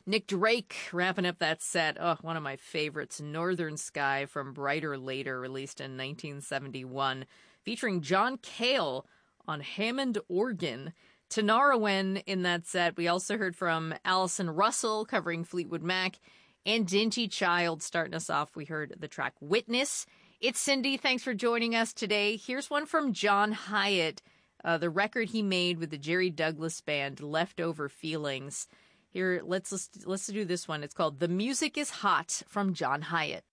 Nick Drake wrapping up that set. Oh, one of my favorites, Northern Sky from Brighter Later, released in 1971, featuring John Cale on Hammond organ. Tinariwen in that set. We also heard from Alison Russell covering Fleetwood Mac, and Dinty Child starting us off. We heard the track Witness. It's Cindy. Thanks for joining us today. Here's one from John Hyatt, the record he made with the Jerry Douglas Band, Leftover Feelings. Here, let's do this one. It's called The Music is Hot from John Hyatt.